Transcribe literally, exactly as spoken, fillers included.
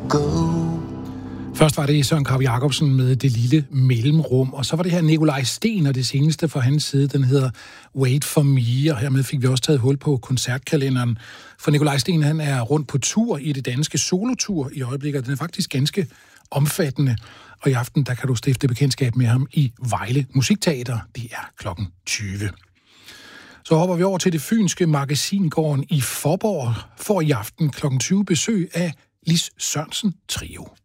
go. Først var det Søren Kragh Jacobsen med Det lille mellemrum, og så var det her Nikolaj Sten, og det seneste fra hans side, den hedder Wait for Me, og hermed fik vi også taget hul på koncertkalenderen. For Nikolaj Sten, han er rundt på tur i det danske solotur i øjeblikket, og den er faktisk ganske omfattende. Og i aften, der kan du stifte bekendtskab med ham i Vejle Musikteater. Det er klokken tyve. Så hopper vi over til det fynske Magasingården i Fåborg, for i aften klokken tyve besøg af Lis Sørensen Trio.